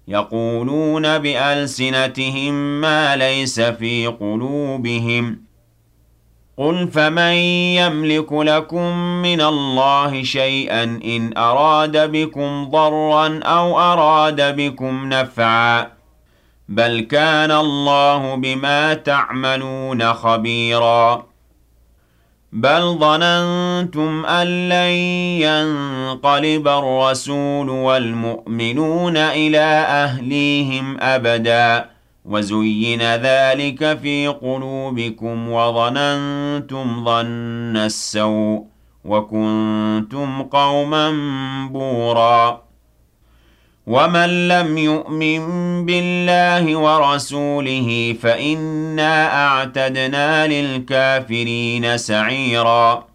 يقولون بألسنتهم ما ليس في قلوبهم. قل فمن يملك لكم من الله شيئا إن أراد بكم ضرا أو أراد بكم نفعا بل كان الله بما تعملون خبيرا. بل ظننتم أن لن ينقلب الرسول والمؤمنون إلى أهليهم أبدا وزين ذلك في قلوبكم وظننتم ظن السوء وكنتم قوما بورا. ومن لم يؤمن بالله ورسوله فإنا أعتدنا للكافرين سعيرا.